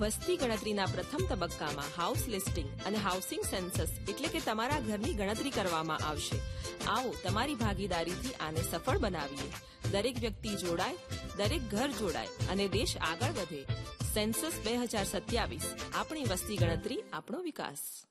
વસ્તી ગણતરીના પ્રથમ તબક્કામાં હાઉસ લિસ્ટિંગ અને હાઉસિંગ સેન્સસ એટલે કે તમારા ઘરની ગણતરી કરવામાં આવશે. આવો તમારી ભાગીદારીથી આને સફળ બનાવીએ. દરેક વ્યક્તિ જોડાય, દરેક ઘર જોડાય અને દેશ આગળ વધે. સેન્સસ 2027, આપણી વસ્તી ગણતરી, આપણો વિકાસ.